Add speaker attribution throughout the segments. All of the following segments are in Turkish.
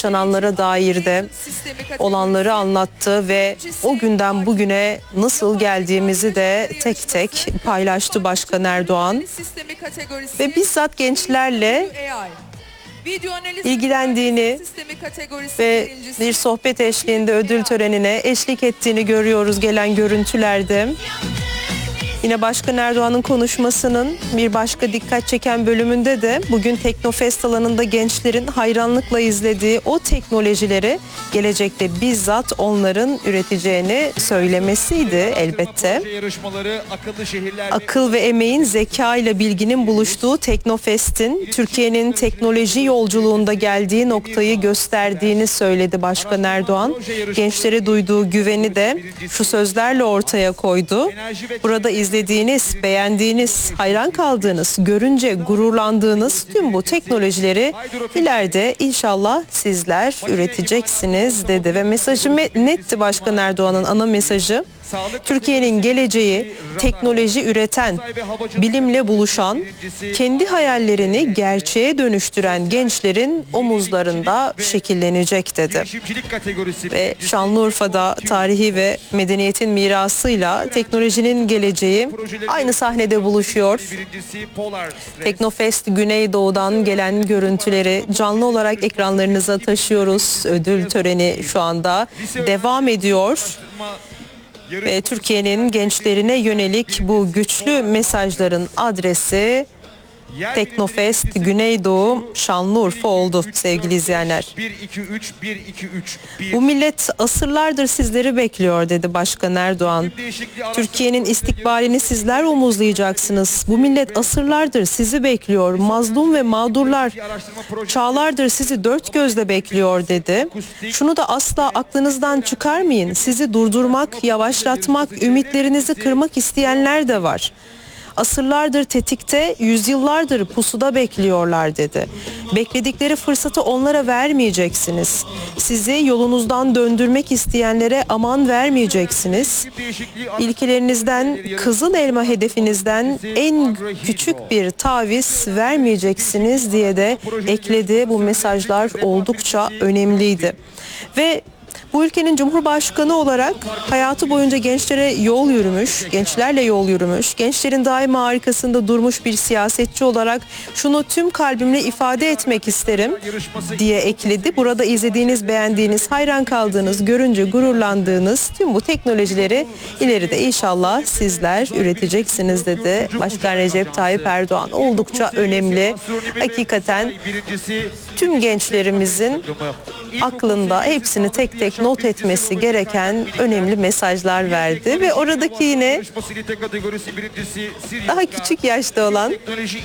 Speaker 1: yaşananlara dair de olanları anlattı ve o günden bugüne nasıl geldiğimizi de tek tek paylaştı Başkan Erdoğan. Ve bizzat gençlerle ilgilendiğini ve bir sohbet eşliğinde ödül törenine eşlik ettiğini görüyoruz gelen görüntülerde. Yine Başkan Erdoğan'ın konuşmasının bir başka dikkat çeken bölümünde de bugün Teknofest alanında gençlerin hayranlıkla izlediği o teknolojileri gelecekte bizzat onların üreteceğini söylemesiydi elbette. Akıl ve emeğin, zeka ile bilginin buluştuğu Teknofest'in Türkiye'nin teknoloji yolculuğunda geldiği noktayı gösterdiğini söyledi Başkan Erdoğan. Gençlere duyduğu güveni de şu sözlerle ortaya koydu. Burada izlediğiniz, beğendiğiniz, hayran kaldığınız, görünce gururlandığınız tüm bu teknolojileri ileride inşallah sizler üreteceksiniz dedi ve mesajı netti Başkan Erdoğan'ın ana mesajı. Türkiye'nin geleceği teknoloji üreten, bilimle buluşan, kendi hayallerini gerçeğe dönüştüren gençlerin omuzlarında şekillenecek dedi. Ve Şanlıurfa'da tarihi ve medeniyetin mirasıyla teknolojinin geleceği aynı sahnede buluşuyor. Teknofest Güneydoğu'dan gelen görüntüleri canlı olarak ekranlarınıza taşıyoruz. Ödül töreni şu anda devam ediyor. Ve Türkiye'nin gençlerine yönelik bu güçlü mesajların adresi Teknofest Güneydoğu Şanlıurfa oldu sevgili izleyenler. Bu millet asırlardır sizleri bekliyor dedi Başkan Erdoğan. Türkiye'nin istikbalini sizler omuzlayacaksınız. Bu millet asırlardır sizi bekliyor. Mazlum ve mağdurlar çağlardır sizi dört gözle bekliyor dedi. Şunu da asla aklınızdan çıkarmayın. Sizi durdurmak, yavaşlatmak, ümitlerinizi kırmak isteyenler de var. Asırlardır tetikte, yüzyıllardır pusuda bekliyorlar dedi. Bekledikleri fırsatı onlara vermeyeceksiniz. Sizi yolunuzdan döndürmek isteyenlere aman vermeyeceksiniz. İlkelerinizden, kızıl elma hedefinizden en küçük bir taviz vermeyeceksiniz diye de ekledi. Bu mesajlar oldukça önemliydi. Ve bu ülkenin Cumhurbaşkanı olarak hayatı boyunca gençlere yol yürümüş, gençlerle yol yürümüş, gençlerin daima arkasında durmuş bir siyasetçi olarak şunu tüm kalbimle ifade etmek isterim diye ekledi. Burada izlediğiniz, beğendiğiniz, hayran kaldığınız, görünce gururlandığınız tüm bu teknolojileri ileride inşallah sizler üreteceksiniz dedi Başkan Recep Tayyip Erdoğan. Oldukça önemli. Hakikaten tüm gençlerimizin aklında hepsini tek tek not etmesi gereken önemli mesajlar verdi ve oradaki yine daha küçük yaşta olan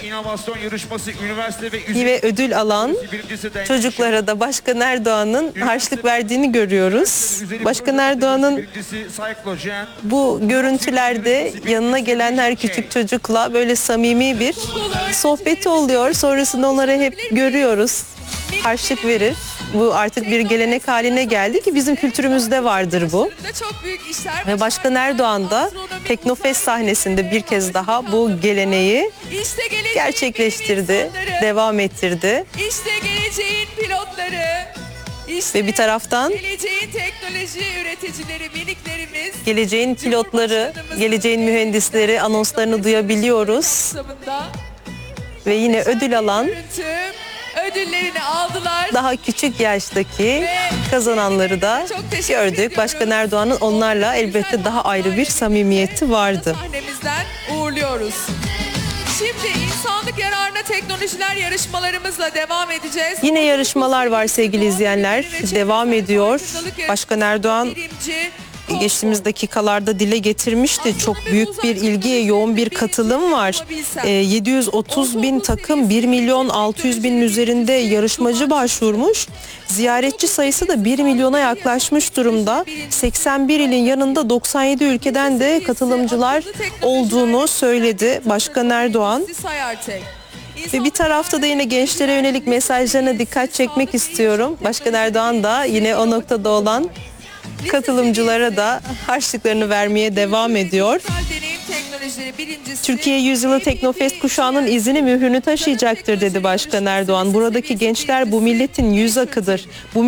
Speaker 1: ve ödül alan çocuklara da Başkan Erdoğan'ın harçlık verdiğini görüyoruz. Başkan Erdoğan'ın bu görüntülerde yanına gelen her küçük çocukla böyle samimi bir sohbeti oluyor. Sonrasında onları hep görüyoruz. Harçlık verir. Bu artık bir gelenek haline geldi ki bizim kültürümüzde vardır bu. Ve Başkan Erdoğan da Teknofest sahnesinde bir kez daha bu geleneği gerçekleştirdi, devam ettirdi.
Speaker 2: İşte geleceğin pilotları,
Speaker 1: ve bir taraftan
Speaker 2: geleceğin teknoloji üreticileri, miniklerimiz,
Speaker 1: geleceğin pilotları, geleceğin mühendisleri anonslarını duyabiliyoruz. Ve yine ödül alan
Speaker 2: ödüllerini aldılar.
Speaker 1: Daha küçük yaştaki kazananları da gördük. Başkan Erdoğan'ın onlarla elbette daha ayrı bir samimiyeti vardı.
Speaker 2: Sahnemizden uğurluyoruz. Şimdi insanlık yararına teknolojiler yarışmalarımızla devam edeceğiz.
Speaker 1: Yine yarışmalar var sevgili izleyenler. Devam ediyor. Başkan Erdoğan geçtiğimiz dakikalarda dile getirmişti. Çok büyük bir ilgi, yoğun bir katılım var. 730 bin takım, 1 milyon 600 binin üzerinde yarışmacı başvurmuş. Ziyaretçi sayısı da 1 milyona yaklaşmış durumda. 81 ilin yanında 97 ülkeden de katılımcılar olduğunu söyledi Başkan Erdoğan. Ve bir tarafta da yine gençlere yönelik mesajlarına dikkat çekmek istiyorum. Başkan Erdoğan da yine o noktada olan katılımcılara da harçlıklarını vermeye devam ediyor. Türkiye Yüzyılı Teknofest kuşağının izini mührünü taşıyacaktır dedi Başkan Erdoğan. Buradaki gençler bu milletin yüz akıdır. Bu